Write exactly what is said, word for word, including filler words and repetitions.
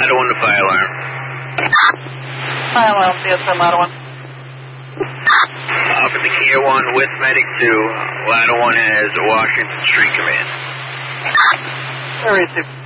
Ladder one to fire alarm. Fire alarm, C S M Ladder one. Uh, for the Kia one with Medic two, Ladder one has Washington Street Command. Receive.